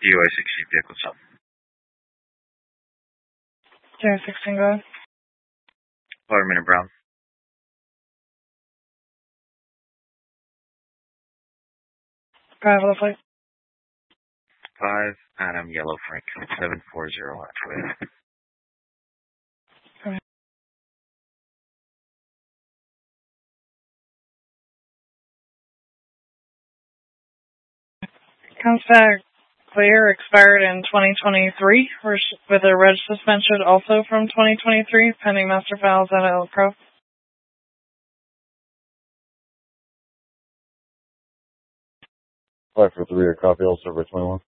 DUI 16 vehicle stop. DUI 16, go ahead. Waterman and Brown. 5 of the plate. 5 Adam Yellow Frank 740 Actually. Go ahead. Comes back clear, expired in 2023, with a reg suspension also from 2023, pending master files at Elk Grove. 5 for 3, a copy, all server 21.